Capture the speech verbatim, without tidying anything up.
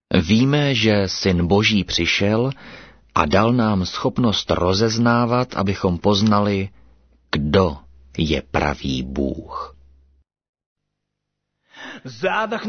Víme, že Syn Boží přišel a dal nám schopnost rozeznávat, abychom poznali, kdo je pravý Bůh. Задохнусь